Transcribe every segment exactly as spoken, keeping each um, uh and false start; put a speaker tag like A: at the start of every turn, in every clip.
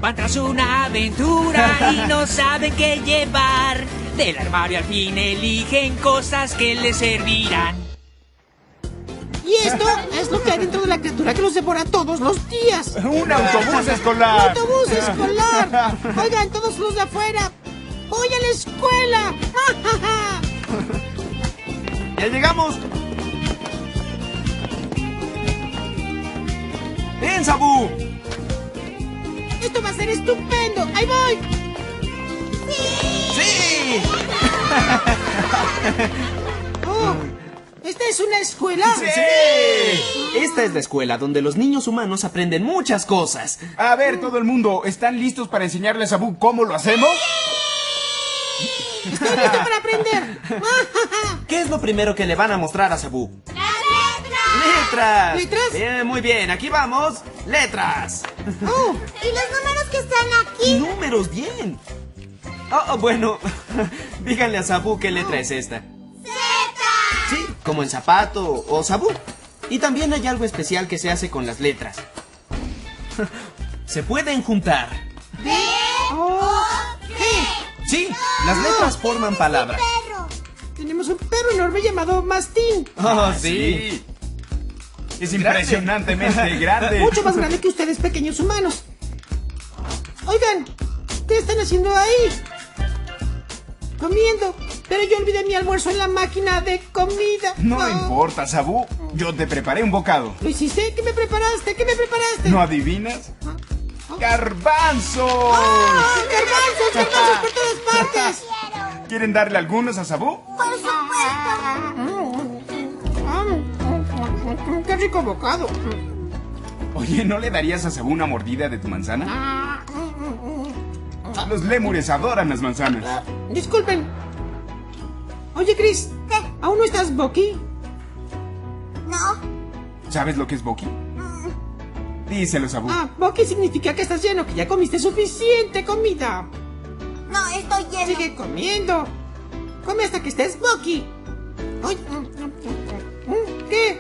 A: van tras una aventura y no saben qué llevar. Del armario al fin eligen cosas que les servirán.
B: Y esto es lo que hay dentro de la criatura que los devora todos los días.
C: ¡Un autobús escolar!
B: ¡Un autobús escolar! Oigan, todos los de afuera, ¡voy a la escuela!
C: ¡Ya llegamos! ¡Ven, Sabú!
B: ¡Esto va a ser estupendo! ¡Ahí voy!
C: ¡Sí!
B: Oh, ¿esta es una escuela?
C: ¡Sí!
D: Esta es la escuela donde los niños humanos aprenden muchas cosas.
C: A ver, todo el mundo, ¿están listos para enseñarle a Sabú cómo lo hacemos?
B: ¡Estoy listo para aprender!
D: ¿Qué es lo primero que le van a mostrar a Sabú? ¡Letras!
B: ¿Letras?
D: Bien, muy bien, aquí vamos. ¡Letras!
B: Oh,
E: ¿Y los números que están aquí?
D: ¡Números, bien! Oh, oh, bueno, díganle a Sabú qué letra es esta.
E: ¡Z!
D: Sí, como en zapato o Sabú. Y también hay algo especial que se hace con las letras. Se pueden juntar.
E: B, O, G.
D: Sí, las letras forman palabras.
E: Perro.
B: tenemos un perro enorme llamado Mastín.
D: Oh, sí.
C: Es impresionantemente grande.
B: Mucho más grande que ustedes, pequeños humanos. Oigan, ¿qué están haciendo ahí? Comiendo. Pero yo olvidé mi almuerzo en la máquina de comida.
C: No
B: Oh.
C: importa, Sabú. Yo te preparé un bocado.
B: ¿Lo hiciste? ¿Qué me preparaste? ¿Qué me preparaste?
C: ¿No adivinas? ¡Garbanzos!
B: ¡Ah! ¡Garbanzos! ¡Garbanzos por todas partes!
C: ¿Quieren darle algunos a Sabú?
E: Por supuesto.
B: ¡Qué rico bocado!
C: Oye, ¿no le darías a Sabú una mordida de tu manzana? Los lémures adoran las manzanas.
B: Disculpen. Oye, Chris,
E: ¿Qué?
B: ¿aún no estás Bucky?
E: No.
C: ¿Sabes lo que es Boqui? Díselo, Sabú.
B: Ah, Bucky significa que estás lleno, que ya comiste suficiente comida.
E: No, estoy lleno.
B: Sigue comiendo. Come hasta que estés Bucky. Ay, mm, ¿Qué?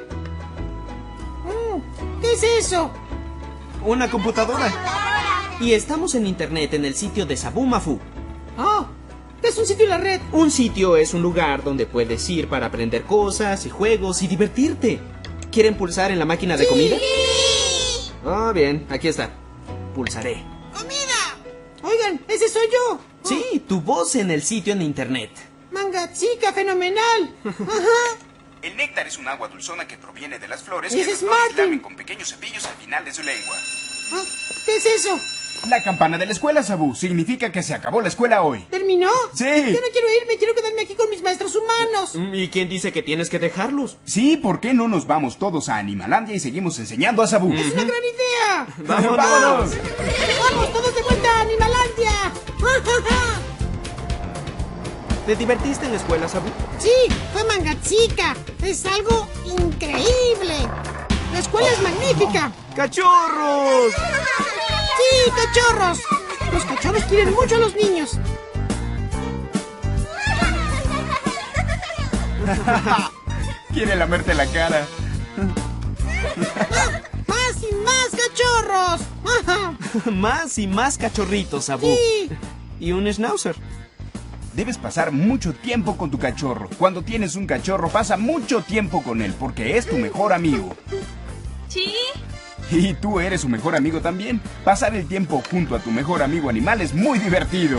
B: Mm, ¿Qué es eso?
D: Una computadora. Y estamos en internet en el sitio de Sabú Mafu.
B: Oh, ¿qué es un sitio en la red?
D: Un sitio es un lugar donde puedes ir para aprender cosas y juegos y divertirte. ¿Quieren pulsar en la máquina de comida? Ah, bien, aquí está. Pulsaré.
B: ¡Comida! Oigan, ese soy yo.
D: Sí, tu voz en el sitio en internet.
B: Manga chica, fenomenal. Ajá.
C: El néctar es un agua dulzona que proviene de las flores
B: Ese
C: que
B: es
C: los flores
B: Martin.
C: lamen con pequeños cepillos al final de su lengua.
B: Ah, ¿qué es eso?
C: La campana de la escuela, Sabú, significa que se acabó la escuela hoy.
B: ¿Terminó?
C: Sí.
B: Yo no quiero irme, quiero quedarme aquí con mis maestros humanos.
D: ¿Y quién dice que tienes que dejarlos?
C: Sí, ¿por qué no nos vamos todos a Animalandia y seguimos enseñando a Sabú?
B: ¡Es una gran idea!
D: ¡Vámonos!
C: ¡Vámonos!
B: ¡Vamos todos de vuelta a Animalandia!
D: ¿Te divertiste en la escuela, Sabú?
B: Sí, fue manga chica. Es algo increíble. La escuela es magnífica.
D: ¡Cachorros!
B: Sí, cachorros. Los cachorros quieren mucho a los niños.
C: Quiere lamerte la cara.
B: ¡Más y más cachorros!
D: Más y más cachorritos, Sabú.
B: Sí.
D: Y un schnauzer.
C: Debes pasar mucho tiempo con tu cachorro. Cuando tienes un cachorro, pasa mucho tiempo con él, porque es tu mejor amigo.
F: ¿Sí?
C: Y tú eres su mejor amigo también. Pasar el tiempo junto a tu mejor amigo animal es muy divertido.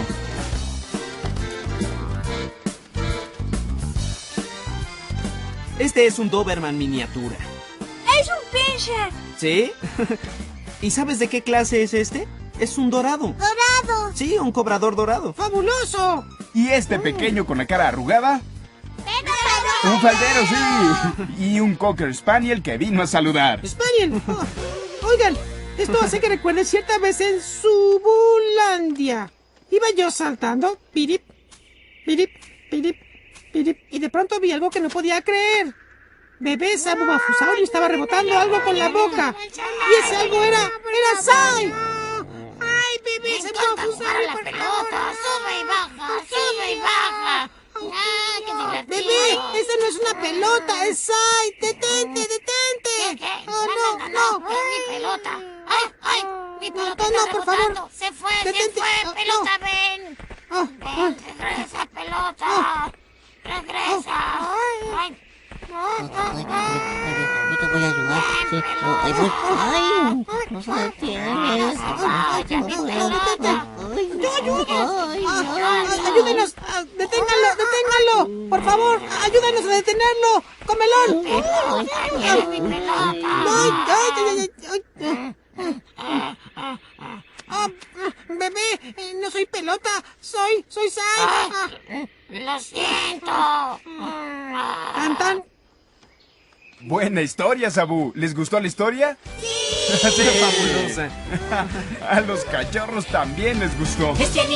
D: Este es un Doberman miniatura.
E: Es un pincher.
D: ¿Sí? ¿Y sabes de qué clase es este? Es un dorado.
E: Dorado.
D: Sí, un cobrador dorado.
B: ¡Fabuloso!
C: ¿Y este pequeño con la cara arrugada? Un faldero, sí. Y un Cocker Spaniel que vino a saludar.
B: Spaniel. Oh, oigan, esto hace que recuerde cierta vez en Subulandia. Iba yo saltando, pirip, pirip, pirip, pirip, y de pronto vi algo que no podía creer. Bebé Sabú Mafusaurio estaba rebotando algo con la boca. Y ese algo era, era Sai. ¡Ay, bebé Sabú Mafusaurio, por favor!
E: Sube y baja, sube y baja. Ah, qué divertido.
B: Bebé, esa no es una pelota, es Sai. Detente, detente.
E: ¿Qué?
B: Oh, no,
E: no,
B: no.
E: es mi pelota. ¡Ay, ay! Mi
B: No,
E: pelota
B: no,
E: está
B: por favor.
E: rebotando. Se fue, se
B: Detente.
E: fue.
B: Ah,
E: Pelota, ven.
B: Ah, ah,
E: Ven, regresa, pelota. Regresa. Ay.
F: Ay, yo te voy a ayudar. Sí. Oh, ahí voy. Ay, no se detiene. Ay, ya mi pelota. Ay,
B: ¡Yo ayudo!
F: ay,
B: Ah,
F: ay,
B: ah, ¡Ayúdenos! Ah, ¡Deténganlo! ¡Deténganlo! ¡Por favor! ¡Ayúdanos a detenerlo! ¡Comelón!
E: Ay, mi pelota.
B: ¡Ay, ay, ay, ay! ay. Ah, bebé, eh, no soy pelota, soy, soy Sai. Ah,
E: Lo siento.
B: ¿Cantan?
C: Buena historia, Sabu. ¿Les gustó la historia?
D: ¡Qué fabulosa!
C: A los cachorros también les gustó.
A: Es genial.